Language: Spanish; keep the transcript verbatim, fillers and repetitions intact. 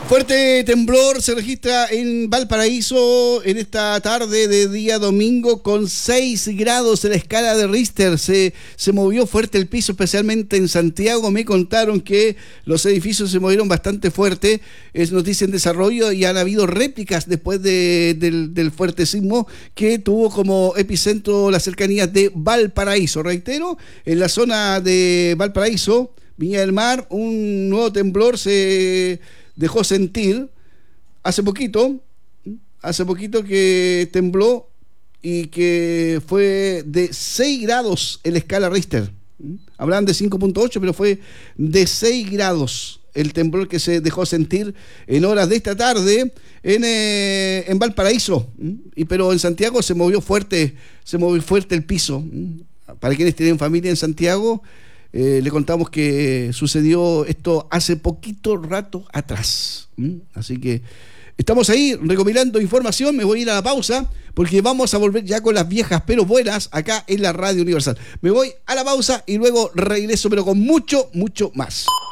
Fuerte temblor se registra en Valparaíso en esta tarde de día domingo con seis grados en la escala de Richter. Se, se movió fuerte el piso, especialmente en Santiago. Me contaron que los edificios se movieron bastante fuerte. Es noticia en desarrollo y han habido réplicas después de, del, del fuerte sismo que tuvo como epicentro las cercanías de Valparaíso. Reitero, en la zona de Valparaíso, Viña del Mar, un nuevo temblor se dejó sentir hace poquito, hace poquito que tembló y que fue de seis grados en la escala Richter. Hablaban de cinco punto ocho, pero fue de seis grados el temblor que se dejó sentir en horas de esta tarde en, eh, en Valparaíso. Y, pero en Santiago se movió fuerte, se movió fuerte el piso. Para quienes tienen familia en Santiago, Eh, le contamos que sucedió esto hace poquito rato atrás. ¿Mm? Así que estamos ahí recopilando información. Me voy a ir a la pausa porque vamos a volver ya con las viejas pero buenas acá en la Radio Universal. Me voy a la pausa y luego regreso, pero con mucho, mucho más.